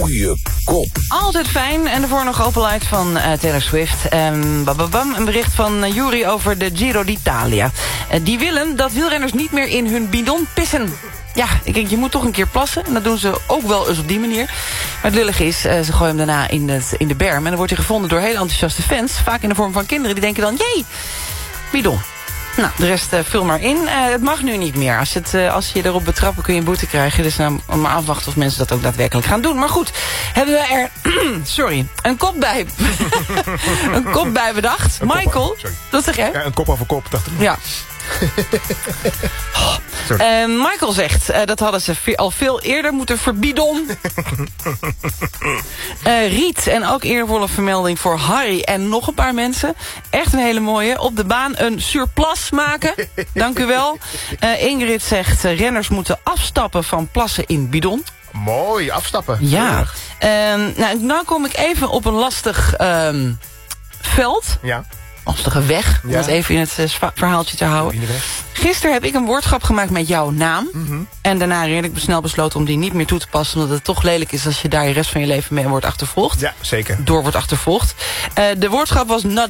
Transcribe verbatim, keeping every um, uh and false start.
Goeie kop. Altijd fijn. En daarvoor nog Open Light van uh, Taylor Swift. Um, bababam, een bericht van uh, Juri over de Giro d'Italia. Uh, die willen dat wielrenners niet meer in hun bidon pissen. Ja, ik denk, je moet toch een keer plassen. En dat doen ze ook wel eens op die manier. Maar het lullige is, uh, ze gooien hem daarna in, het, in de berm. En dan wordt hij gevonden door hele enthousiaste fans. Vaak in de vorm van kinderen. Die denken dan, jee, bidon. Nou, de rest uh, vul maar in. Uh, het mag nu niet meer. Als, het, uh, als je erop betrappen kun je een boete krijgen. Dus nou, maar afwachten of mensen dat ook daadwerkelijk gaan doen. Maar goed, hebben we er sorry, een kop bij. een kop bij bedacht. Een Michael, kop, dat zeg jij? Ja, een kop over kop, dacht ik. Ja. Uh, Michael zegt, uh, dat hadden ze ve- al veel eerder moeten verbieden. uh, Riet, en ook eervolle vermelding voor Harry en nog een paar mensen. Echt een hele mooie. Op de baan een surplus maken. Dank u wel. Uh, Ingrid zegt, uh, renners moeten afstappen van plassen in bidon. Mooi, afstappen. Ja. Uh, nou, nou kom ik even op een lastig um, veld. Ja. Lastige weg, om Ja. het even in het uh, verhaaltje te houden. Gisteren heb ik een woordgrap gemaakt met jouw naam. Mm-hmm. En daarna redelijk snel besloten om die niet meer toe te passen. Omdat het toch lelijk is als je daar je rest van je leven mee wordt achtervolgd. Ja, zeker. Door wordt achtervolgd. Uh, de woordgrap was not